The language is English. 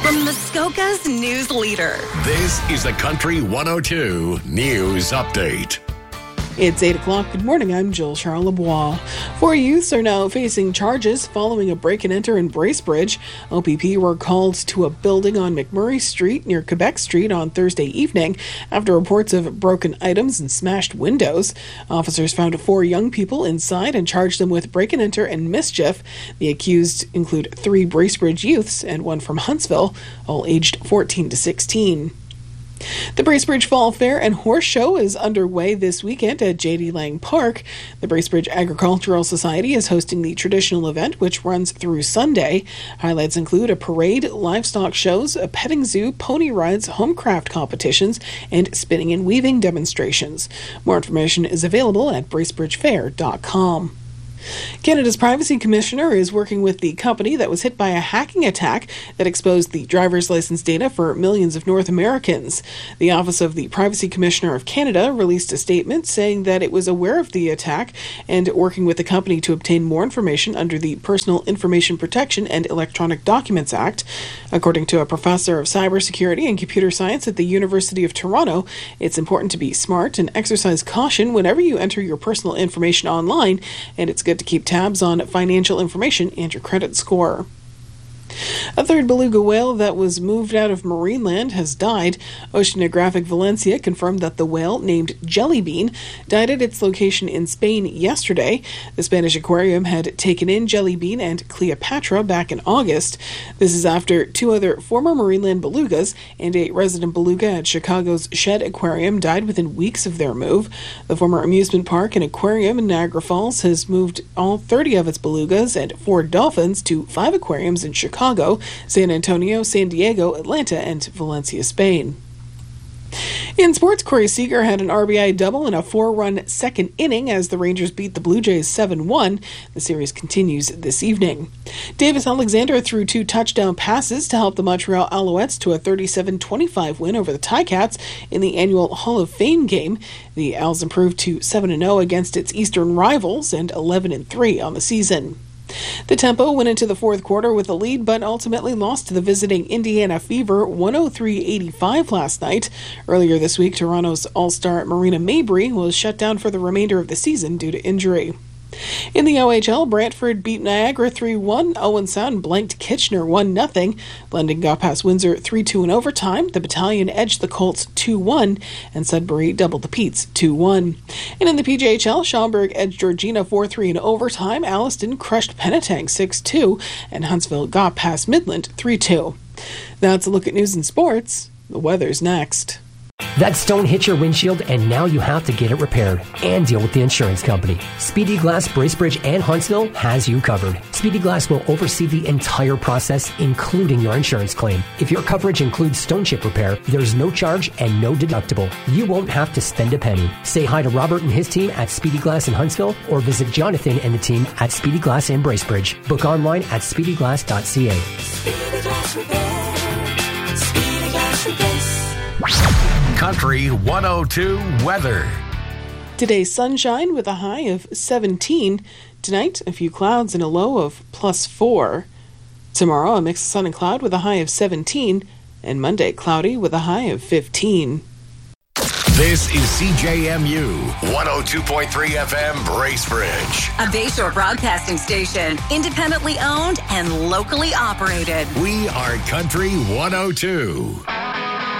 From Muskoka's news leader. This is the Country 102 News Update. It's 8 o'clock. Good morning. I'm Jill Charlebois. 4 youths are now facing charges following a break-and-enter in Bracebridge. OPP were called to a building on McMurray Street near Quebec Street on Thursday evening after reports of broken items and smashed windows. Officers found 4 young people inside and charged them with break-and-enter and mischief. The accused include 3 Bracebridge youths and 1 from Huntsville, all aged 14 to 16. The Bracebridge Fall Fair and Horse Show is underway this weekend at J.D. Lang Park. The Bracebridge Agricultural Society is hosting the traditional event, which runs through Sunday. Highlights include a parade, livestock shows, a petting zoo, pony rides, homecraft competitions, and spinning and weaving demonstrations. More information is available at bracebridgefair.com. Canada's Privacy Commissioner is working with the company that was hit by a hacking attack that exposed the driver's license data for millions of North Americans. The Office of the Privacy Commissioner of Canada released a statement saying that it was aware of the attack and working with the company to obtain more information under the Personal Information Protection and Electronic Documents Act. According to a professor of cybersecurity and computer science at the University of Toronto, it's important to be smart and exercise caution whenever you enter your personal information online, and it's good to keep tabs on financial information and your credit score. A third beluga whale that was moved out of Marineland has died. Oceanographic Valencia confirmed that the whale, named Jellybean, died at its location in Spain yesterday. The Spanish aquarium had taken in Jellybean and Cleopatra back in August. This is after 2 other former Marineland belugas and a resident beluga at Chicago's Shed Aquarium died within weeks of their move. The former amusement park and aquarium in Niagara Falls has moved all 30 of its belugas and 4 dolphins to 5 aquariums in Chicago, San Antonio, San Diego, Atlanta, and Valencia, Spain. In sports, Corey Seager had an RBI double in a 4-run second inning as the Rangers beat the Blue Jays 7-1. The series continues this evening. Davis Alexander threw 2 touchdown passes to help the Montreal Alouettes to a 37-25 win over the Ticats in the annual Hall of Fame game. The Owls improved to 7-0 against its Eastern rivals and 11-3 on the season. The Tempo went into the 4th quarter with a lead, but ultimately lost to the visiting Indiana Fever 103-85 last night. Earlier this week, Toronto's all-star Marina Mabrey was shut down for the remainder of the season due to injury. In the OHL, Brantford beat Niagara 3-1. Owen Sound blanked Kitchener 1-0. London got past Windsor 3-2 in overtime. The Battalion edged the Colts 2-1, and Sudbury doubled the Petes 2-1. And in the PJHL, Schaumburg edged Georgina 4-3 in overtime. Alliston crushed Penetang 6-2, and Huntsville got past Midland 3-2. That's a look at news and sports. The weather's next. That stone hit your windshield and now you have to get it repaired and deal with the insurance company. Speedy Glass Bracebridge and Huntsville has you covered. Speedy Glass will oversee the entire process, including your insurance claim. If your coverage includes stone chip repair, there's no charge and no deductible. You won't have to spend a penny. Say hi to Robert and his team at Speedy Glass in Huntsville or visit Jonathan and the team at Speedy Glass in Bracebridge. Book online at speedyglass.ca. Speedy Glass Repair. Speedy Glass Replace. Country 102 weather. Today, sunshine with a high of 17. Tonight, a few clouds and a low of +4. Tomorrow, a mix of sun and cloud with a high of 17. And Monday, cloudy with a high of 15. This is CJMU 102.3 FM Bracebridge. A Bayshore broadcasting station, independently owned and locally operated. We are Country 102.